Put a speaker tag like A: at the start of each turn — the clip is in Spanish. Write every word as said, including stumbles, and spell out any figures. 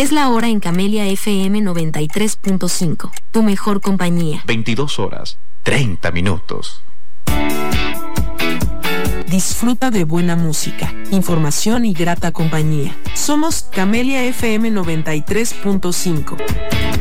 A: Es la hora en Camelia F M noventa y tres punto cinco, tu mejor compañía.
B: veintidós horas, treinta minutos.
C: Disfruta de buena música, información y grata compañía. Somos Camelia F M noventa y tres punto cinco.